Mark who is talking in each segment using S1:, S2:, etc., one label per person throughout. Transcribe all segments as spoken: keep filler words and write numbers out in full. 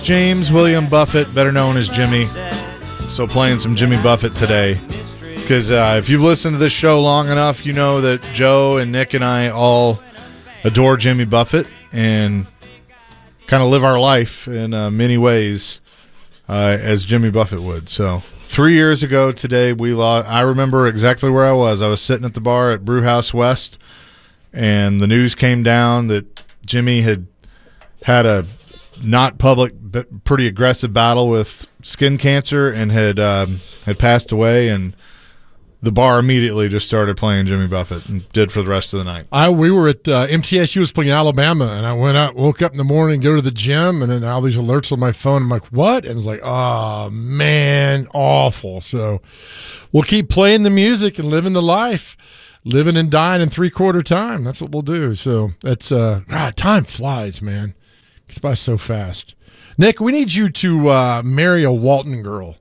S1: James William Buffett, better known as Jimmy. So playing some Jimmy Buffett today. Because uh, if you've listened to this show long enough, you know that Joe and Nick and I all adore Jimmy Buffett and kind of live our life in uh, many ways uh, as Jimmy Buffett would. So three years ago today, we lost. I remember exactly where I was. I was sitting at the bar at Brewhouse West, and the news came down that Jimmy had had a not public, but pretty aggressive battle with skin cancer and had um, had passed away, and the bar immediately just started playing Jimmy Buffett and did for the rest of the night.
S2: I we were at uh, M T S U was playing Alabama, and I went out, woke up in the morning, go to the gym, and then all these alerts on my phone. I'm like, what? And it's like, oh, man, awful. So we'll keep playing the music and living the life, living and dying in three-quarter time. That's what we'll do. So that's uh, God, time flies, man. It's by so fast. Nick, we need you to uh, marry a Walton girl.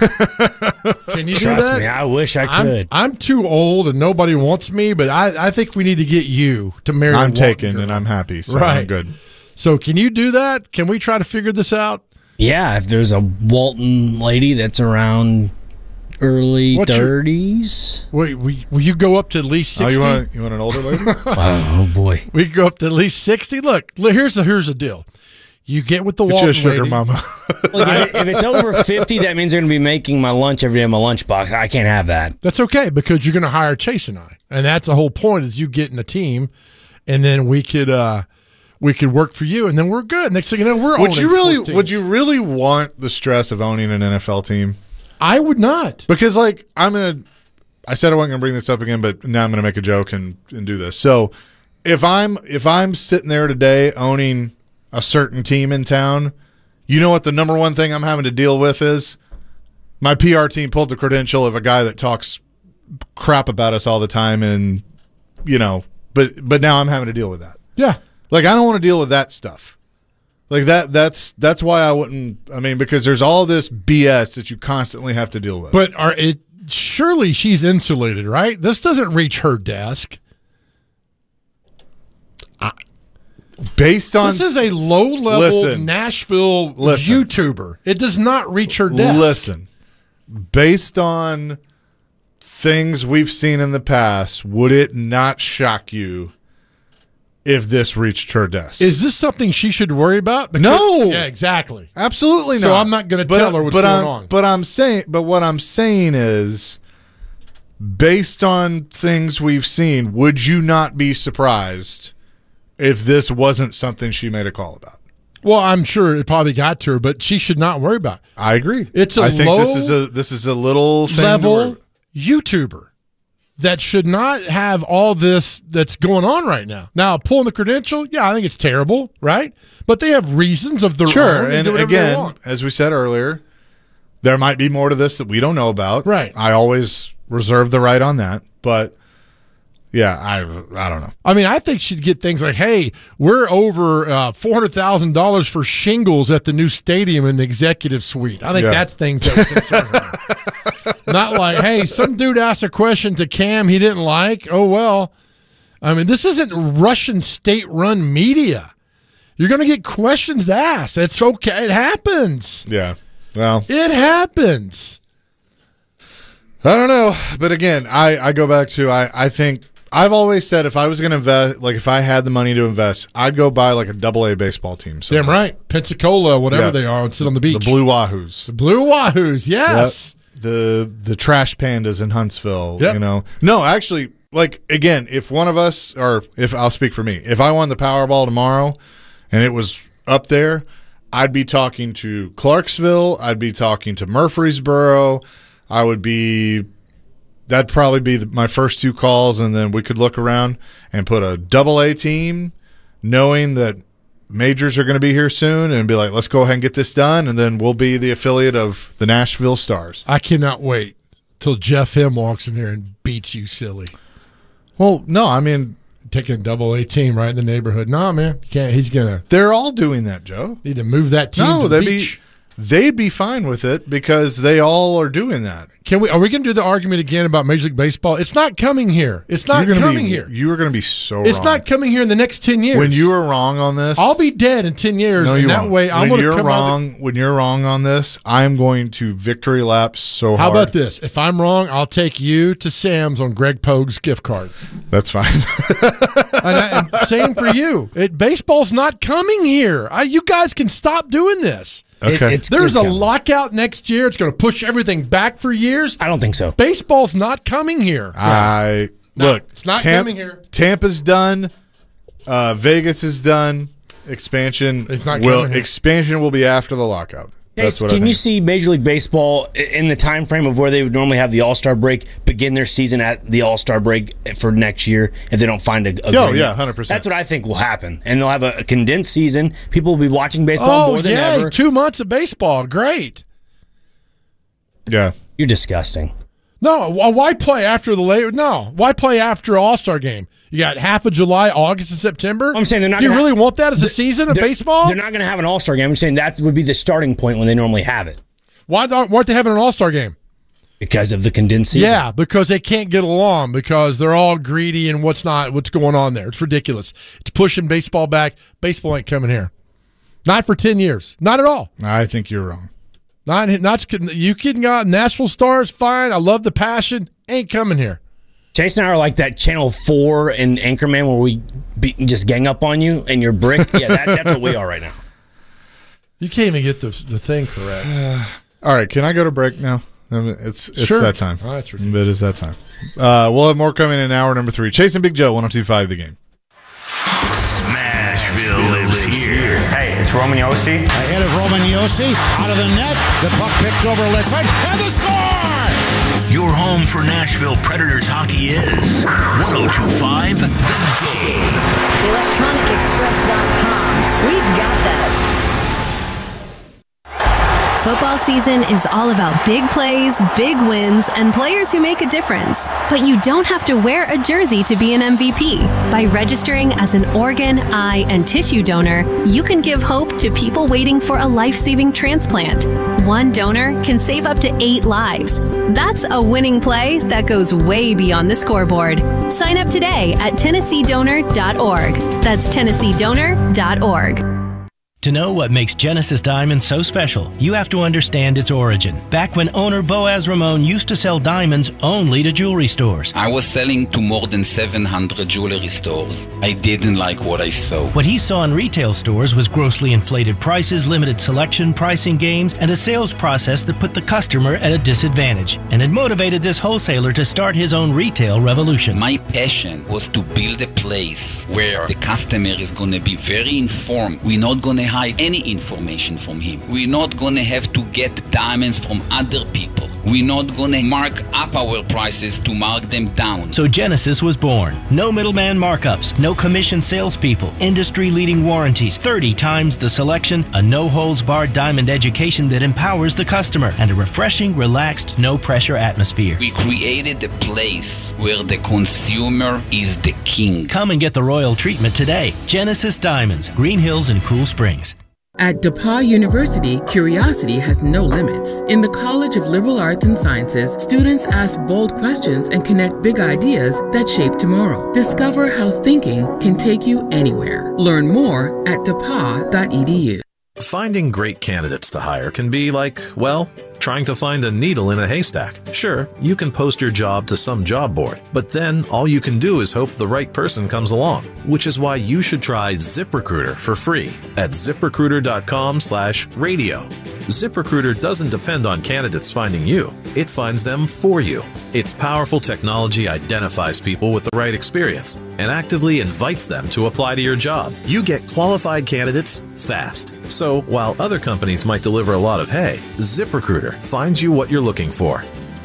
S2: Can you
S3: Trust
S2: do that?
S3: Trust me, I wish I could.
S2: I'm, I'm too old and nobody wants me, but I, I think we need to get you to marry
S1: I'm
S2: a Walton
S1: taken
S2: girl.
S1: and I'm happy, so
S2: right.
S1: I'm good.
S2: So can you do that? Can we try to figure this out?
S3: Yeah, if there's a Walton lady that's around early
S2: What's your-
S3: thirties.
S2: Wait, will, will you go up to at least
S1: Oh,
S2: sixty?
S1: you want you want an older lady?
S3: Oh, boy.
S2: We can go up to at least sixty. Look, li- here's the here's the deal. You get with the
S1: Get you
S2: Walton
S1: a sugar
S2: lady.
S1: mama.
S3: Look, if, it, if it's over fifty, that means they're going to be making my lunch every day in my lunchbox. I can't have that.
S2: That's okay because you're going to hire Chase and I, and that's the whole point is you getting a team, and then we could uh, we could work for you, and then we're good. Next thing you know, we're
S1: Would
S2: owning
S1: you really
S2: sports teams.
S1: would you really want the stress of owning an N F L team?
S2: I would not.
S1: Because like I'm gonna I said I wasn't gonna bring this up again, but now I'm gonna make a joke and, and do this. So if I'm if I'm sitting there today owning a certain team in town, you know what the number one thing I'm having to deal with is? My P R team pulled the credential of a guy that talks crap about us all the time, and you know, but but now I'm having to deal with that.
S2: Yeah.
S1: Like I don't want to deal with that stuff. Like that that's that's why I wouldn't I mean, because there's all this B S that you constantly have to deal with.
S2: But are it surely she's insulated, right? This doesn't reach her desk.
S1: Based on
S2: This is a low-level
S1: Listen.
S2: Nashville
S1: Listen.
S2: YouTuber. It does not reach her desk.
S1: Listen, based on things we've seen in the past, would it not shock you if this reached her desk?
S2: Is this something she should worry about? Because-
S1: No.
S2: Yeah, exactly.
S1: Absolutely not.
S2: So I'm not gonna
S1: But-
S2: tell her what's
S1: but
S2: going
S1: I'm,
S2: on.
S1: But I'm saying, but what I'm saying is, based on things we've seen, would you not be surprised if this wasn't something she made a call about?
S2: Well, I'm sure it probably got to her, but she should not worry about it.
S1: I agree.
S2: It's a
S1: I think this
S2: low
S1: is a this is a little thing to
S2: level
S1: worry-
S2: YouTuber that should not have all this that's going on right now. Now, pulling the credential, yeah, I think it's terrible, right? But they have reasons of their
S1: Sure,
S2: own. They
S1: and
S2: do whatever they
S1: again,
S2: want.
S1: as we said earlier, there might be more to this that we don't know about.
S2: Right.
S1: I always reserve the right on that, but yeah, I I don't know.
S2: I mean, I think she'd get things like, hey, we're over uh, four hundred thousand dollars for shingles at the new stadium in the executive suite. I think
S1: Yeah.
S2: that's things that would concern her. Not like, hey, some dude asked a question to Cam he didn't like. Oh, well. I mean, this isn't Russian state-run media. You're going to get questions asked. It's okay. It happens.
S1: Yeah. Well,
S2: It happens.
S1: I don't know, but again, I, I go back to I, I think I've always said if I was going to invest, like if I had the money to invest, I'd go buy like a double A baseball team.
S2: Damn right. Pensacola, whatever
S1: Yeah.
S2: they are, and sit on the beach.
S1: The Blue Wahoos.
S2: The Blue Wahoos, yes.
S1: Yep. The the trash pandas in Huntsville.
S2: Yep.
S1: You know, no, actually, like again, if one of us, or if I'll speak for me, if I won the Powerball tomorrow, and it was up there, I'd be talking to Clarksville. I'd be talking to Murfreesboro. I would be. That'd probably be the, my first two calls, and then we could look around and put a double A team, knowing that majors are going to be here soon, and be like, let's go ahead and get this done, and then we'll be the affiliate of the Nashville Stars.
S2: I cannot wait till Jeff Him walks in here and beats you silly.
S1: Well, no, I mean,
S2: Taking a double A team right in the neighborhood. Nah, man, you can't. He's gonna
S1: they're all doing that, Joe.
S2: need to move that team
S1: No,
S2: to the
S1: they'd be
S2: beach.
S1: they'd be fine with it because they all are doing that.
S2: Can we? Are we going to do the argument again about Major League Baseball? It's not coming here. It's not
S1: You're gonna
S2: coming
S1: be,
S2: here.
S1: You are going to be so
S2: It's
S1: wrong.
S2: not coming here in the next ten years.
S1: When you are wrong on this,
S2: I'll be dead in ten years.
S1: no,
S2: and
S1: you
S2: that
S1: won't.
S2: way, I'm
S1: when
S2: going to
S1: you're
S2: come
S1: wrong.
S2: out.
S1: When you're wrong on this, I'm going to victory lap so
S2: How
S1: hard.
S2: about this? If I'm wrong, I'll take you to Sam's on Greg Pogue's gift card.
S1: That's fine.
S2: and, I, and same for you. It, baseball's not coming here. I, you guys can stop doing this.
S1: Okay.
S3: It, it's,
S2: There's
S3: it's
S2: a
S3: coming.
S2: lockout next year. It's going to push everything back for years.
S3: I don't think so.
S2: Baseball's not coming here.
S1: I
S2: No,
S1: look.
S2: it's not
S1: Tamp-
S2: coming here.
S1: Tampa's done. Uh, Vegas is done. Expansion.
S2: It's not
S1: will
S2: coming here.
S1: expansion will be after the lockout. That's
S3: Chase,
S1: what I
S3: can
S1: think.
S3: you see Major League Baseball i- in the time frame of where they would normally have the All-Star break begin their season at the All-Star break for next year if they don't find a, a
S1: Oh,
S3: agreement?
S1: yeah, one hundred percent.
S3: That's what I think will happen. And they'll have a, a condensed season. People will be watching baseball
S2: Oh,
S3: more than
S2: yeah.
S3: ever.
S2: Two months of baseball. Great.
S1: Yeah.
S3: You're disgusting.
S2: No, wh- why play after the late? No, why play after All Star game? You got half of July, August, and September.
S3: I'm saying they're not
S2: Do you
S3: gonna
S2: really
S3: ha-
S2: want that as a season of
S3: They're-
S2: baseball?
S3: They're not going to have an All-Star game. I'm saying that would be the starting point when they normally have it
S2: Why don't, why aren't they having an All Star game?
S3: because of the condensed season.
S2: Yeah, because they can't get along because they're all greedy and what's not what's going on there. It's ridiculous. It's pushing baseball back. Baseball ain't coming here. Not for ten years. Not at all.
S1: I think you're wrong.
S2: Not not you can go out Nashville Stars. Fine. I love the passion. Ain't coming here.
S3: Chase and I are like that Channel four and Anchorman where we be, just gang up on you and your brick. Yeah, that, that's what we are right now.
S2: You can't even get the the thing correct.
S1: All right, can I go to break now? I mean, It's it's
S2: Sure.
S1: that time.
S2: Oh, that's ridiculous.
S1: It is that time. Uh, we'll have more coming in hour number three. Chase and Big Joe, one oh two point five The Game.
S4: Smashville lives here.
S3: Hey, it's Roman Yossi.
S5: Ahead of Roman Yossi, out of the net, the puck picked over Listen, and the score!
S4: Your home for Nashville Predators hockey is one oh two point five The Game.
S6: electronic express dot com. We've got that.
S7: Football season is all about big plays, big wins, and players who make a difference. But you don't have to wear a jersey to be an M V P. By registering as an organ, eye, and tissue donor, you can give hope to people waiting for a life-saving transplant. One donor can save up to eight lives. That's a winning play that goes way beyond the scoreboard. Sign up today at Tennessee Donor dot org. That's Tennessee Donor dot org.
S8: To know what makes Genesis Diamonds so special, you have to understand its origin. Back when owner Boaz Ramon used to sell diamonds only to jewelry stores.
S9: I was selling to more than seven hundred jewelry stores. I didn't like what I saw.
S8: What he saw in retail stores was grossly inflated prices, limited selection, pricing games, and a sales process that put the customer at a disadvantage. And it motivated this wholesaler to start his own retail revolution.
S9: My passion was to build a place where the customer is going to be very informed. We're not going to hide any information from him. We're not going to have to get diamonds from other people. We're not going to mark up our prices to mark them down.
S8: So Genesis was born. No middleman markups, no commission salespeople, industry-leading warranties, thirty times the selection, a no-holds-barred diamond education that empowers the customer, and a refreshing, relaxed, no-pressure atmosphere.
S9: We created a place where the consumer is the king.
S8: Come and get the royal treatment today. Genesis Diamonds, Green Hills and Cool Springs.
S10: At DePauw University, curiosity has no limits. In the College of Liberal Arts and Sciences, students ask bold questions and connect big ideas that shape tomorrow. Discover how thinking can take you anywhere. Learn more at depaw dot e d u.
S11: Finding great candidates to hire can be like, well, trying to find a needle in a haystack. Sure, you can post your job to some job board, but then all you can do is hope the right person comes along, which is why you should try ZipRecruiter for free at ziprecruiter dot com slash radio. ZipRecruiter doesn't depend on candidates finding you. It finds them for you. Its powerful technology identifies people with the right experience and actively invites them to apply to your job. You get qualified candidates fast. So while other companies might deliver a lot of hay, ZipRecruiter finds you what you're looking for.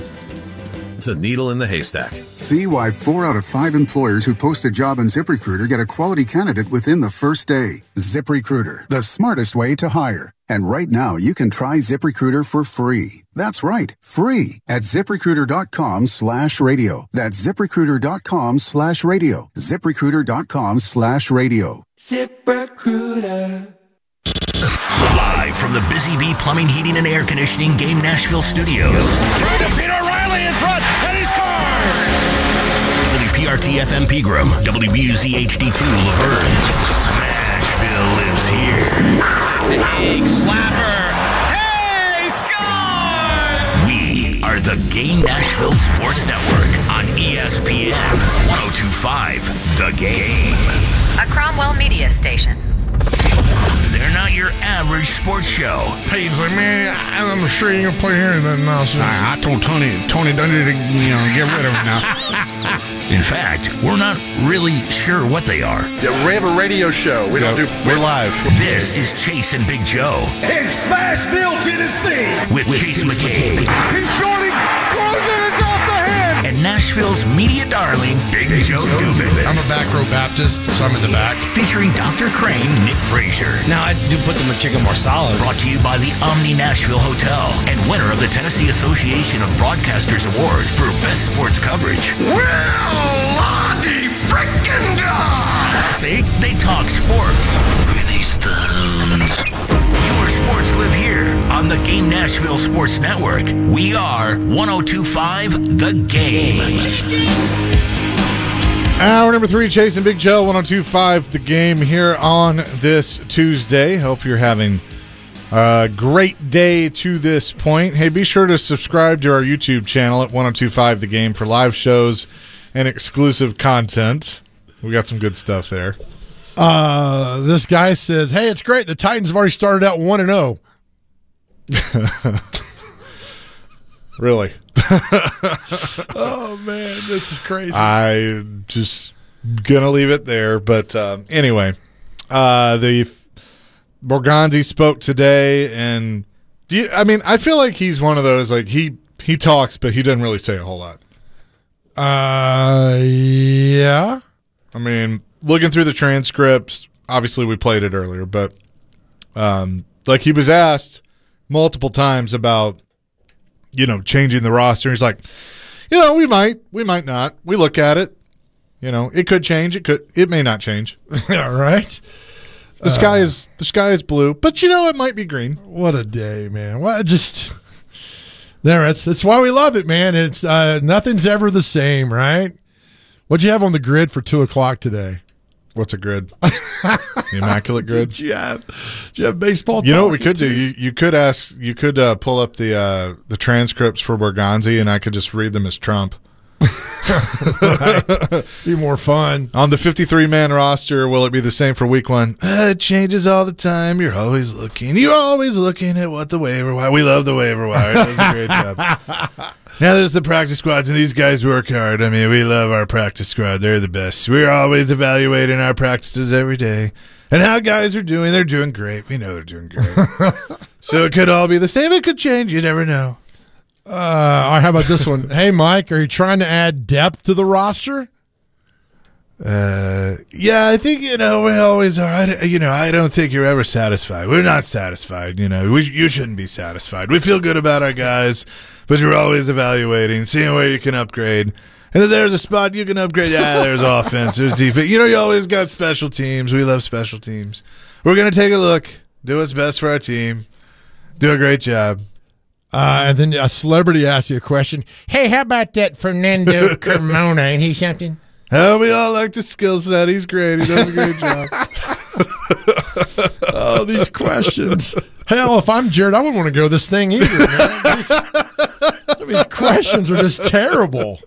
S11: The needle in the haystack.
S12: See why four out of five employers who post a job on ZipRecruiter get a quality candidate within the first day. ZipRecruiter, the smartest way to hire. And right now, you can try ZipRecruiter for free. That's right, free at ziprecruiter dot com slash radio. That's ziprecruiter dot com slash radio. ziprecruiter dot com slash radio.
S4: ZipRecruiter. Live from the Busy Bee Plumbing, Heating, and Air Conditioning Game Nashville studios.
S5: Trying to beat O'Reilly in front, and he scores!
S4: W P R T F M Pegram, W B U Z H D two Laverne. Smashville lives here.
S5: Big slapper. Hey, scores!
S4: We are the Game Nashville Sports Network on E S P N one oh two point five The Game.
S6: A Cromwell media station.
S4: They're not your average sports show.
S2: Payne's like, man, I'm sure you ain't gonna play here and nothing else.
S5: I, I told Tony, Tony Dundee to, you know, get rid of him now.
S4: In fact, we're not really sure what they are.
S13: Yeah, we have a radio show. We don't do.
S1: We're live.
S4: This is Chase and Big Joe.
S5: In Smashville, Tennessee.
S4: With, with Chase McKay.
S5: He's shorting, throws it, it's off the head.
S4: And Nashville's media darling, Big, Big Joe Dubin.
S13: I'm a back row Baptist, so I'm in the back.
S4: Featuring Doctor Crane, Nick Frazier.
S3: Now, I do put them with chicken more solid.
S4: Brought to you by the Omni Nashville Hotel and winner of the Tennessee Association of Broadcasters Award for Best Sports Coverage.
S5: Well, Lottie frickin' God!
S4: See? They talk sports. Really Stones. Your sports live here on the Game Nashville Sports Network. We are one oh two point five The Game.
S1: Hour number three, Chase and Big Joe, one oh two point five The Game here on this Tuesday. Hope you're having a great day to this point. Hey, be sure to subscribe to our YouTube channel at one oh two point five The Game for live shows and exclusive content. We got some good stuff there.
S2: Uh, this guy says, hey, it's great. The Titans have already started out one and oh.
S1: Really?
S2: Oh, man, this is crazy.
S1: I just gonna leave it there. But uh, anyway, uh, the Borgonzi spoke today, and do you, I mean, I feel like he's one of those, like, he, he talks, but he doesn't really say a whole lot.
S2: Uh, yeah.
S1: I mean, looking through the transcripts, obviously we played it earlier, but um, like he was asked multiple times about, you know, changing the roster. He's like, you know, we might, we might not. We look at it. You know, it could change. It could, it may not change.
S2: Yeah, right.
S1: The uh, sky is the sky is blue, but you know, it might be green.
S2: What a day, man! What just there? It's it's why we love it, man. It's uh, nothing's ever the same, right? What'd you have on the grid for two o'clock today?
S1: What's a grid? The immaculate grid.
S2: Did you have, did you have baseball?
S1: You know what we could do? You you could ask. You could uh, pull up the uh, the transcripts for Borgonzi, and I could just read them as Trump.
S2: Right. Be more fun.
S1: On the fifty-three man roster, will it be the same for week one? Uh, it changes all the time. You're always looking. You're always looking at what the waiver wire. We love the waiver wire. It does a great job. Now there's the practice squads, and these guys work hard. I mean, we love our practice squad. They're the best. We're always evaluating our practices every day. And how guys are doing, they're doing great. We know they're doing great. So it could all be the same. It could change. You never know.
S2: Uh, all right, how about this one? Hey, Mike, are you trying to add depth to the roster?
S1: Uh, yeah, I think, you know, we always are. I, you know, I don't think you're ever satisfied. We're not satisfied. You know, we, you shouldn't be satisfied. We feel good about our guys, but you're always evaluating, seeing where you can upgrade. And if there's a spot you can upgrade, yeah, there's offense, there's defense. You know, you always got special teams. We love special teams. We're going to take a look, do what's best for our team, do a great job.
S2: Uh, and then a celebrity asks you a question. Hey, how about that Fernando Carmona? Ain't he something?
S1: Oh, we all like the skill set. He's great. He does a great job.
S2: Oh, these questions. Hell, if I'm Jared, I wouldn't want to go to this thing either, man. These, these questions are just terrible.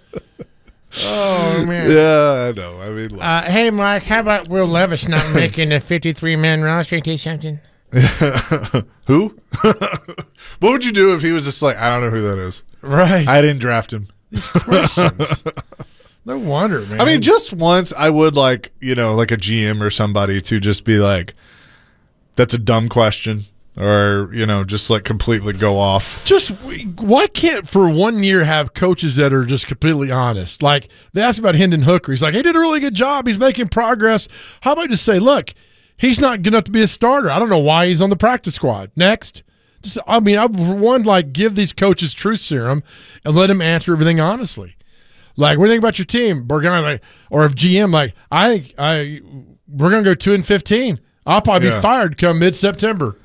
S2: Oh, man.
S1: Yeah, I know. I mean, like,
S2: uh, hey, Mike, how about Will Levis not making a fifty-three man roster? Ain't he something?
S1: Who? What would you do if he was just like, I don't know who that is?
S2: Right.
S1: I didn't draft him.
S2: These questions. No wonder, man.
S1: I mean, just once I would like, you know, like a G M or somebody to just be like, that's a dumb question. Or, you know, just like completely go off.
S2: Just, why can't for one year have coaches that are just completely honest? Like, they asked about Hendon Hooker. He's like, he did a really good job. He's making progress. How about just say, look, he's not good enough to be a starter. I don't know why he's on the practice squad. Next. Just, I mean, I for one, like, give these coaches truth serum and let them answer everything honestly. Like, what do you think about your team? We're gonna, like, or if G M, like, I think I, we're going to go two and fifteen. I'll probably
S1: yeah.
S2: be fired come mid-September.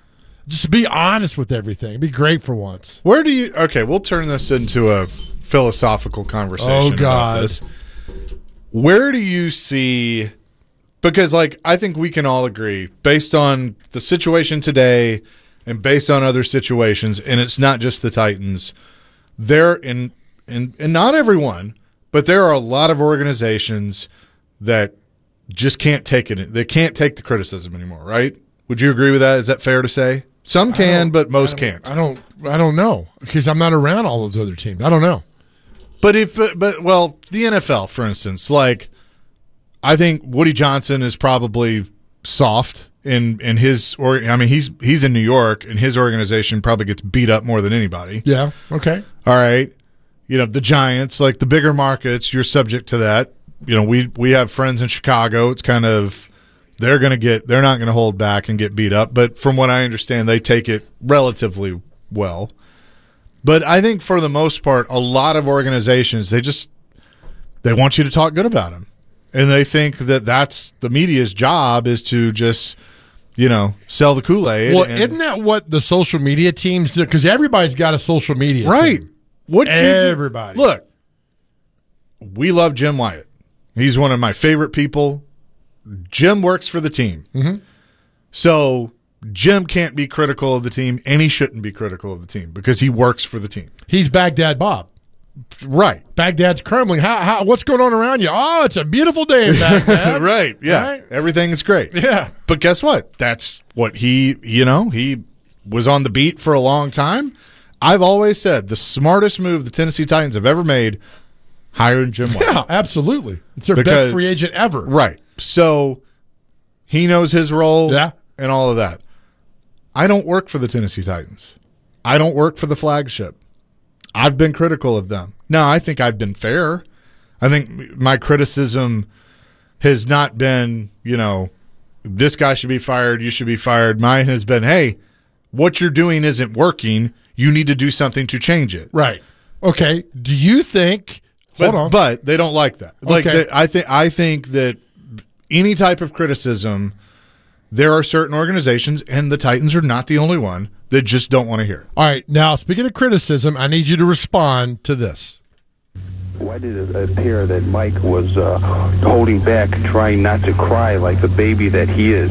S2: Just be honest with everything. It'd be great for once.
S1: Where do you? Okay, we'll turn this into a philosophical conversation.
S2: Oh,
S1: about
S2: God.
S1: this. Where do you see? Because, like, I think we can all agree, based on the situation today and based on other situations, and it's not just the Titans. There, in and and not everyone, but there are a lot of organizations that just can't take it. They can't take the criticism anymore, right? Would you agree with that? Is that fair to say? Some can, but most
S2: I
S1: can't.
S2: I don't. I don't know because I'm not around all those other teams. I don't know.
S1: But if, but well, the N F L, for instance, like I think Woody Johnson is probably soft in in his or I mean he's he's in New York and his organization probably gets beat up more than anybody.
S2: Yeah. Okay.
S1: All right. You know, the Giants, like the bigger markets, you're subject to that. You know, we we have friends in Chicago. It's kind of they're going to get they're not going to hold back and get beat up, but from what I understand, they take it relatively well. But I think for the most part, a lot of organizations, they just they want you to talk good about them. And they think that that's the media's job is to just, you know, sell the Kool-Aid.
S2: Well,
S1: and,
S2: isn't that what the social media teams do? Because everybody's got a social media
S1: right.
S2: team.
S1: What
S2: Everybody.
S1: You, look, we love Jim Wyatt. He's one of my favorite people. Jim works for the team.
S2: Mm-hmm.
S1: So Jim can't be critical of the team, and he shouldn't be critical of the team because he works for the team.
S2: He's Baghdad Bob.
S1: Right.
S2: Baghdad's crumbling. How, how, what's going on around you? Oh, it's a beautiful day in Baghdad.
S1: Right. Yeah.
S2: Right?
S1: Everything is great.
S2: Yeah.
S1: But guess what? That's what he, you know, he was on the beat for a long time. I've always said the smartest move the Tennessee Titans have ever made, hiring Jim Wyatt.
S2: Yeah, absolutely. It's their
S1: Because-
S2: best free agent ever.
S1: Right. So he knows his role
S2: Yeah.
S1: and all of that. I don't work for the Tennessee Titans. I don't work for the flagship. I've been critical of them. No, I think I've been fair. I think my criticism has not been, you know, this guy should be fired, you should be fired. Mine has been, hey, what you're doing isn't working. You need to do something to change it.
S2: Right. Okay. Do you think
S1: But,
S2: hold on.
S1: but they don't like that. Like
S2: Okay.
S1: they, I think I think that any type of criticism, there are certain organizations, and the Titans are not the only one, that just don't want to hear it.
S2: All right. Now, speaking of criticism, I need you to respond to this.
S14: Why did it appear that Mike was uh, holding back, trying not to cry like the baby that he is?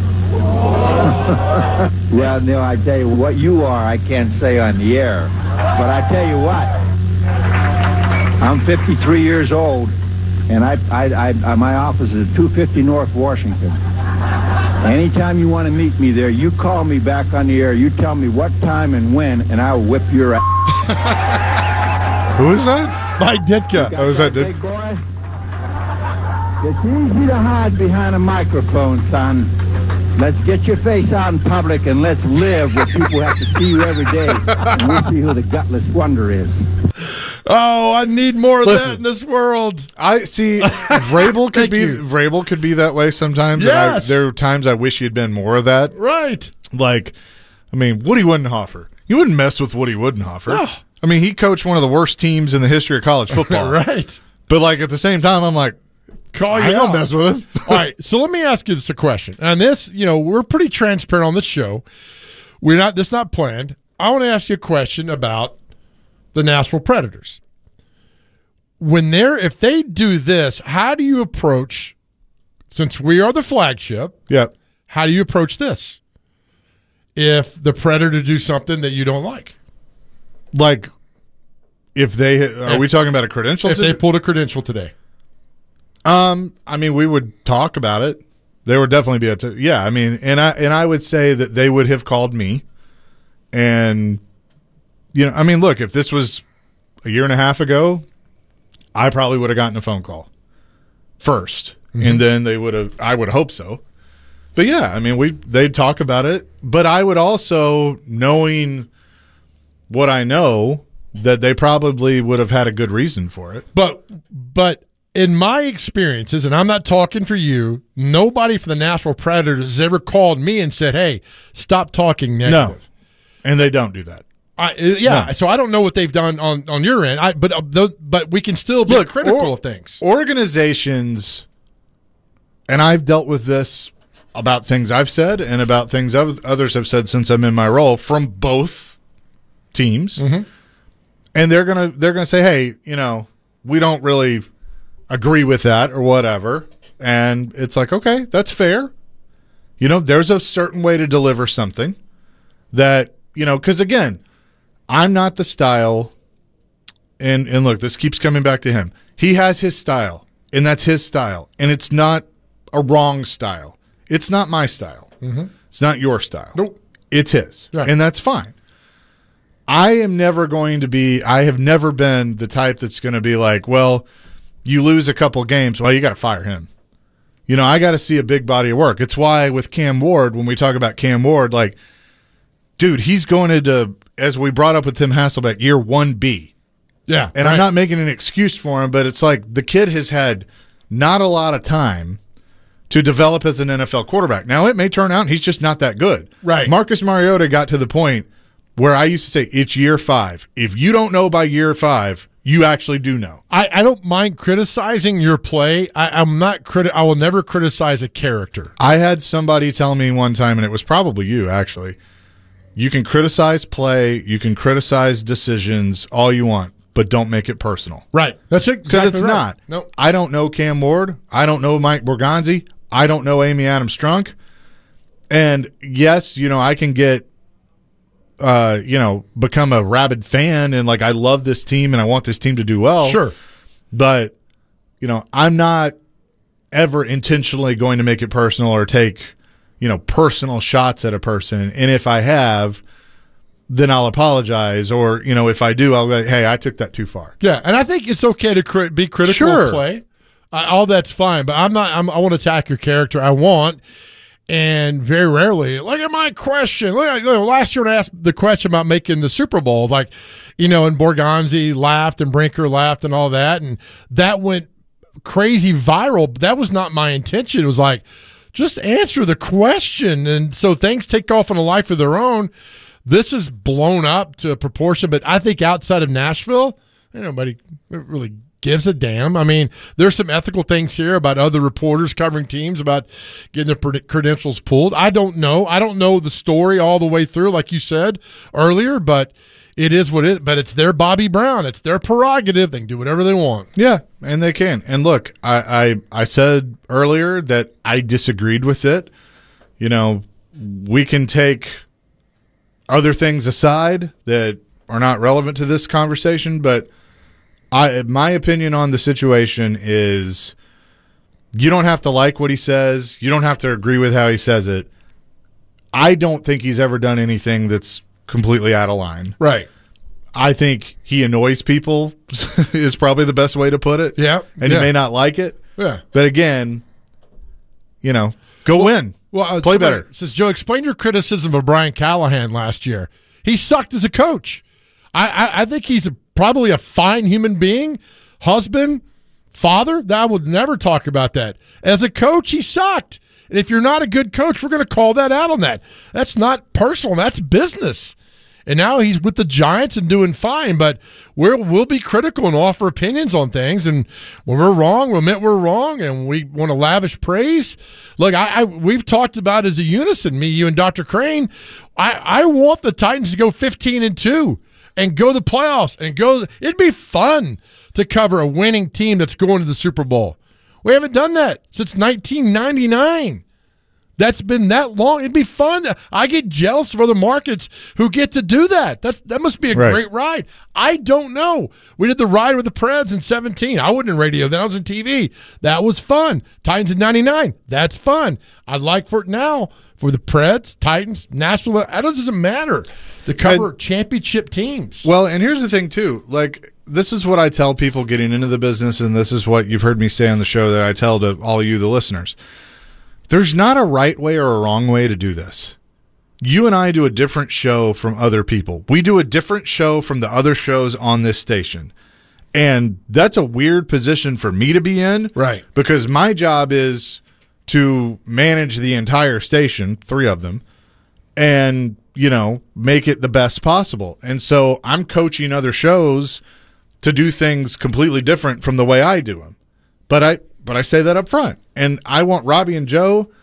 S15: Well, Neil, I tell you, what you are, I can't say on the air. But I tell you what, I'm fifty-three years old, and I, I, I, my office is at two fifty North Washington. Anytime you want to meet me there, you call me back on the air. You tell me what time and when, and I'll whip your ass.
S1: Who is that?
S2: Mike Ditka.
S1: Oh, is that Ditka?
S15: Big boy? It's easy to hide behind a microphone, son. Let's get your face out in public and let's live where people have to see you every day, and we'll see who the gutless wonder is.
S2: Oh, I need more of
S1: Listen.
S2: that in this world.
S1: I see. Vrabel could
S2: Thank
S1: be
S2: you.
S1: Vrabel could be that way sometimes. and I,
S2: Yes.
S1: there are times I wish he had been more of that.
S2: Right.
S1: Like, I mean, Woody Woodenhofer. You wouldn't mess with Woody Woodenhofer.
S2: No.
S1: I mean, he coached one of the worst teams in the history of college football.
S2: Right.
S1: But like at the same time, I'm like,
S2: Call
S1: I
S2: you
S1: don't
S2: out.
S1: mess with him.
S2: All right, so let me ask you this a question. And this, you know, we're pretty transparent on this show. We're not this is not planned. I want to ask you a question about the Nashville Predators. When they're if they do this, how do you approach since we are the flagship?
S1: Yeah.
S2: How do you approach this? If the Predator do something that you don't like.
S1: Like, if they are
S2: If-
S1: we talking about a credential?
S2: If they pulled a credential today.
S1: Um, I mean, we would talk about it. There would definitely be a t- yeah. I mean, and I and I would say that they would have called me, and you know, I mean, look, if this was a year and a half ago, I probably would have gotten a phone call first,
S2: Mhm.
S1: and then they would have. I would hope so, but yeah, I mean, we they'd talk about it, but I would also, knowing what I know, that they probably would have had a good reason for it.
S2: But but in my experiences, and I'm not talking for you, nobody from the Nashville Predators has ever called me and said, "Hey, stop talking negative."
S1: No, and they don't do that.
S2: I, uh, yeah,
S1: No.
S2: so I don't know what they've done on, on your end. I, but uh, those, but we can still be
S1: Look,
S2: critical
S1: or-
S2: of things.
S1: Organizations, and I've dealt with this about things I've said and about things others have said since I'm in my role from both teams.
S2: Mm-hmm.
S1: And they're going to they're going to say, "Hey, you know, we don't really agree with that or whatever." And it's like, "Okay, that's fair." You know, there's a certain way to deliver something that, you know, cuz again, I'm not the style and and look, this keeps coming back to him. He has his style, and that's his style, and it's not a wrong style. It's not my style.
S2: Mm-hmm.
S1: It's not your style.
S2: Nope.
S1: It's his,
S2: right.
S1: And that's fine. I am never going to be, I have never been the type that's going to be like, well, you lose a couple games, well, you got to fire him. You know, I got to see a big body of work. It's why with Cam Ward, when we talk about Cam Ward, like, dude, he's going into, as we brought up with Tim Hasselbeck, year one B.
S2: Yeah.
S1: And
S2: right.
S1: I'm not making an excuse for him, but it's like the kid has had not a lot of time to develop as an N F L quarterback. Now, it may turn out he's just not that good.
S2: Right.
S1: Marcus Mariota got to the point where I used to say, it's year five. If you don't know by year five, you actually do know.
S2: I, I don't mind criticizing your play. I, I'm not criti- I will never criticize a character.
S1: I had somebody tell me one time, and it was probably you, actually, you can criticize play, you can criticize decisions all you want, but don't make it personal.
S2: Right. That's it.
S1: Because
S2: Exactly
S1: it's
S2: right.
S1: not.
S2: Nope.
S1: I don't know Cam Ward. I don't know Mike Borgonzi. I don't know Amy Adams-Strunk. And, yes, you know, I can get, uh, you know, become a rabid fan and, like, I love this team and I want this team to do well.
S2: Sure.
S1: But, you know, I'm not ever intentionally going to make it personal or take, you know, personal shots at a person. And if I have, then I'll apologize. Or, you know, if I do, I'll go, hey, I took that too far.
S2: Yeah, and I think it's okay to cri- be critical
S1: Sure.
S2: of play. Uh, all that's fine, but I'm not. I'm, I want to attack your character. I want, and very rarely, look at my question. Look, at, you know, last year when I asked the question about making the Super Bowl, like, you know, and Borgonzi laughed and Brinker laughed and all that, and that went crazy viral. But that was not my intention. It was like, just answer the question, and so things take off on a life of their own. This is blown up to a proportion, but I think outside of Nashville, nobody really gives a damn. I mean, there's some ethical things here about other reporters covering teams about getting their credentials pulled. I don't know. I don't know the story all the way through, like you said earlier, but it is what it is. But it's their Bobby Brown. It's their prerogative. They can do whatever they want.
S1: Yeah, and they can. And look, I, I, I said earlier that I disagreed with it. You know, we can take other things aside that are not relevant to this conversation, but I, my opinion on the situation is you don't have to like what he says. You don't have to agree with how he says it. I don't think he's ever done anything that's completely out of line.
S2: Right.
S1: I think he annoys people is probably the best way to put it.
S2: Yeah.
S1: And
S2: yeah.
S1: you may not like it.
S2: Yeah.
S1: But again, you know, go
S2: well,
S1: win.
S2: Well, uh,
S1: play better.
S2: Says Joe, explain your criticism of Brian Callahan last year. He sucked as a coach. I, I, I think he's a, probably a fine human being, husband, father. I would never talk about that. As a coach, he sucked. And if you're not a good coach, we're going to call that out on that. That's not personal. That's business. And now he's with the Giants and doing fine, but we're, we'll be critical and offer opinions on things. And when we're wrong, we'll admit we're wrong, and we want to lavish praise. Look, I, I we've talked about as a unison, me, you, and Doctor Crane. I, I want the Titans to go fifteen and two and go to the playoffs and go. It'd be fun to cover a winning team that's going to the Super Bowl. We haven't done that since nineteen ninety-nine. That's been that long. It'd be fun. I get jealous of other markets who get to do that. That's that must be a
S1: right.
S2: great ride. I don't know. We did the ride with the Preds in seventeen. I wasn't in radio then. I was in T V. That was fun. Titans in ninety-nine. That's fun. I'd like for it now for the Preds, Titans, Nashville. That doesn't matter to cover and, championship teams.
S1: Well, and here's the thing, too. Like, this is what I tell people getting into the business, and this is what you've heard me say on the show that I tell to all you, the listeners. There's not a right way or a wrong way to do this. You and I do a different show from other people. We do a different show from the other shows on this station. And that's a weird position for me to be in.
S2: Right.
S1: Because my job is to manage the entire station, three of them, and, you know, make it the best possible. And so I'm coaching other shows to do things completely different from the way I do them. But I but I say that up front. And I want Robbie and Joe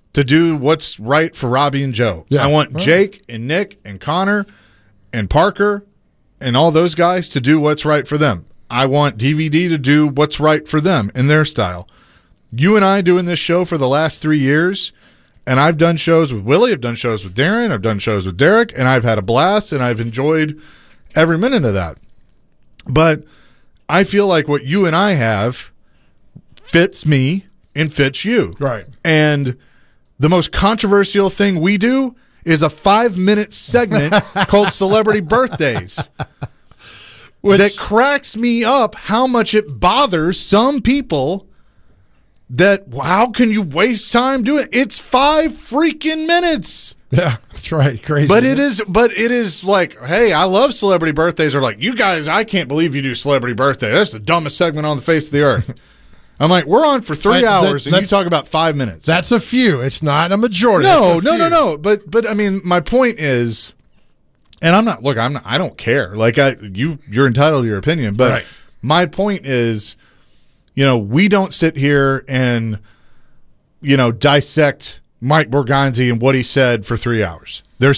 S1: to do what's right for Robbie and Joe.
S2: Yeah.
S1: I want
S2: Right.
S1: Jake and Nick and Connor and Parker and all those guys to do what's right for them. I want D V D to do what's right for them in their style. You and I doing this show for the last three years, and I've done shows with Willie, I've done shows with Darren, I've done shows with Derek, and I've had a blast, and I've enjoyed every minute of that. But I feel like what you and I have fits me and fits you.
S2: Right.
S1: And the most controversial thing we do is a five-minute segment called Celebrity Birthdays. Which, that cracks me up how much it bothers some people that how can you waste time doing it? It's five freaking minutes.
S2: Yeah, that's right. Crazy.
S1: But it is but it is like, hey, I love celebrity birthdays, or like, you guys, I can't believe you do celebrity birthday. That's the dumbest segment on the face of the earth. I'm like, we're on for three
S2: I,
S1: hours
S2: that,
S1: and you talk about five minutes.
S2: That's a few. It's not a majority.
S1: No,
S2: a
S1: no,
S2: few.
S1: no, no. But but I mean, my point is, and I'm not look, I'm not, I don't care. Like I you you're entitled to your opinion, but
S2: Right.
S1: my point is, you know, we don't sit here and, you know, dissect Mike Borgonzi and what he said for three hours. There's